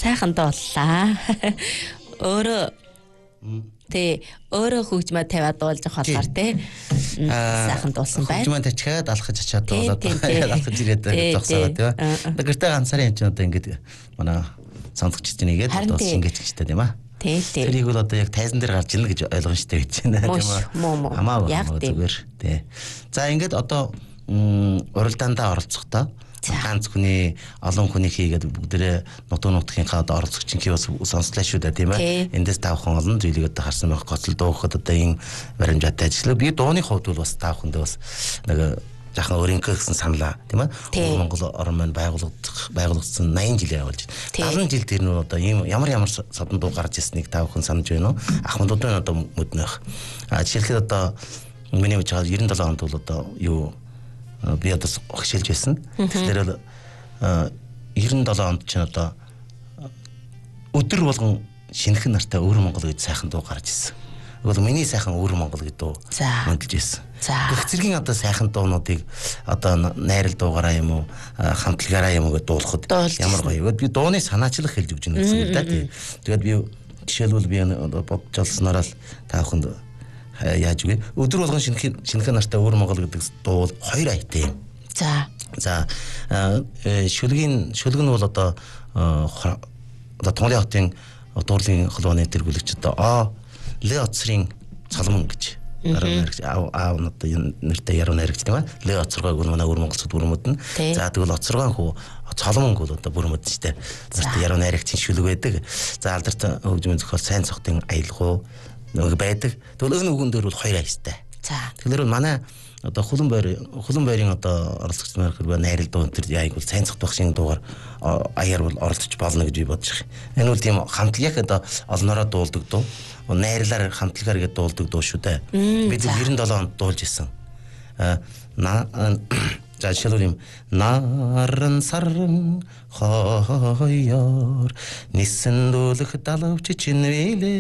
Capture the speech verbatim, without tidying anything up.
сайхан дууллаа. Өөрөө Тэ өөрөө хөгжмөө тавиад дуулж болохоор те сайхан дуулсан байна. Хөгжмөө тавьчихад алхаж очиад дуулаад алхаж ирээд зогсоод тийм ээ. Гэртээ ганцаараа юм чинь одоо ингэж манай сонсогч чинь игээд дуулсан гэж чигтэй тийм аа. Тий, тий. Тэрийг бол одоо яг тайзан дээр гарч ирнэ гэж ойлгоно шүү дээ гэж байна тийм үү. Хамаагүй зүгээр тий. За ингээд одоо уралдаандаа оролцохдоо ганц хүний олон хүний хийгээд бүгдээрээ нутуу нутгийнхаа одоо оролцогчинхий бас сонслоо шүү дээ тийм ээ. Эндээс тавхан олон зүйлийг одоо харсан байх гоцол дуухад одоо ийм баримжаатай ажиллаа. Би дууны хувьд бол бас тавхандаа бас нэг жаахан өөрийнхөө гэсэн саналаа тийм ээ. Монгол орн маань байгуулагдах байгуулагдсан найман жил явуулж байна. дагалан жил тэр нь одоо ийм ямар ямар садан дуу гарч ирснийг тавхан санаж байна уу? Ахмадуудын одоо мөднөх. А жишээлбэл одоо миний үеж девяносто seven онд бол одоо юу би одоо огшилж байсан. Тэгэхээр бол девяносто seven онд ч одоо өдөр болгон шинэх нартай өвөр Монгол гэж сайхан дуу гарч ирсэн. Тэгвэл миний сайхан өвөр Монгол гэдэг дуу мандж ирсэн. Гэх зэргийн одоо сайхан дуунуудыг одоо найрал дуугаараа юм уу хамтлагаараа юм уу гэж дуулахад ямар гоё. Би дууны санаачлах хэлж өгч байна гэсэн үг да тий. Тэгээд би жишээлбэл би бодж олсноор л тааханд яаж үгүй өдөр болгон шинэх шинэх нартай өвөр Монгол гэдэг дуу хоёр аятай юм. За. За шүлгийн шүлэг нь бол одоо одоо Томлын хотын дуурлын холбооны тэргүүлэгч одоо А Ле Оцрын цалман гэж гараа нэрч аа одоо нэртэй яруу найрагч тийм ээ. Ле Оцрогоо гүн манай өвөр Монголчууд бүрмөдөн. За тэгвэл Оцрогоо хүү цолмон бол одоо бүрмөд ч тийм. Зарт яруу найрагчийн шүлэг байдаг. За алдарт хөгжмийн зохиол сайн цогтын аялгуу нэг байдаг. Тэгвэл энэ үгэн дээр бол хоёр аястай. За. Тэгэхээр манай одоо хулан байр хулан байрын одоо оролцогч нар хэрвээ найрал дуу энэ яаг бол сайн цогт байх шиг дуугаар аяар бол оролцож болно гэж би бодож байна. Энэ бол тийм хамтлагийг одоо олноороо дуулдаг дуу. Найрлаар хамтлагаар гэдэг дуулдаг дуу шүү дээ. Бид девяносто seven онд дуулж исэн. На за жишээлбэл юм наран саран хаяар нисэн дуулах далавч чинь вэлээ